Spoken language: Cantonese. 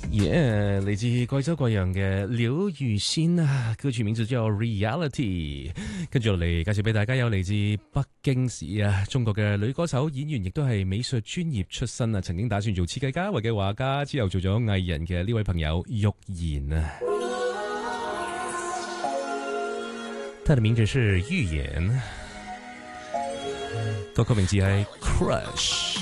耶，嚟自貴州貴陽嘅劉雨昕啊，歌曲名字叫 Reality。跟住落嚟介紹俾大家有嚟自北京市啊，中國嘅女歌手、演員，亦都係美術專業出身啊，曾經打算做設計家或者畫家，之後做咗藝人嘅呢位朋友玉妍啊。他的名字是玉妍，歌曲名字係 Crush。